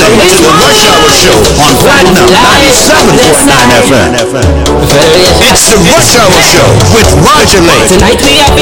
Welcome to the Rush Hour Show on Platinum 97.9 FM. It's the Rush Hour Show with Roger Lake. Tonight we are